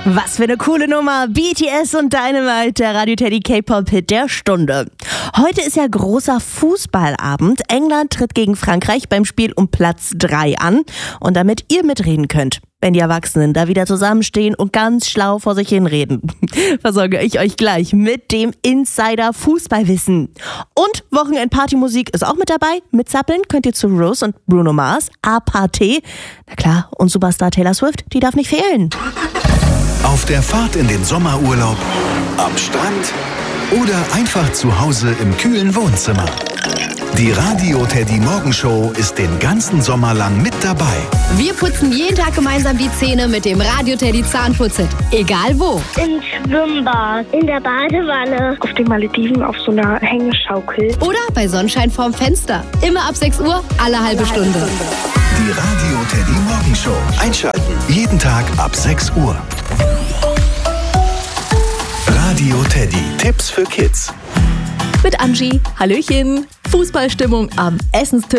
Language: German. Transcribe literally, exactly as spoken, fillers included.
Was für eine coole Nummer. B T S und Dynamite, der Radio Teddy K-Pop-Hit der Stunde. Heute ist ja großer Fußballabend. England tritt gegen Frankreich beim Spiel um Platz drei an. Und damit ihr mitreden könnt, wenn die Erwachsenen da wieder zusammenstehen und ganz schlau vor sich hinreden, versorge ich euch gleich mit dem Insider-Fußballwissen. Und Wochenend-Partymusik ist auch mit dabei. Mitzappeln könnt ihr zu Rose und Bruno Mars, Aparte. Na klar, und Superstar Taylor Swift, die darf nicht fehlen. Auf der Fahrt in den Sommerurlaub, am Strand oder einfach zu Hause im kühlen Wohnzimmer. Die Radio Teddy Morgenshow ist den ganzen Sommer lang mit dabei. Wir putzen jeden Tag gemeinsam die Zähne mit dem Radio Teddy Zahnputzit. Egal wo. Im Schwimmbad, in der Badewanne, auf den Malediven auf so einer Hängeschaukel. Oder bei Sonnenschein vorm Fenster. Immer ab sechs Uhr, alle halbe Stunde. Die Radio Teddy Morgenshow. Einschalten. Jeden Tag ab sechs Uhr. Radio Teddy. Tipps für Kids. Mit Angie. Hallöchen. Fußballstimmung am Essenstisch.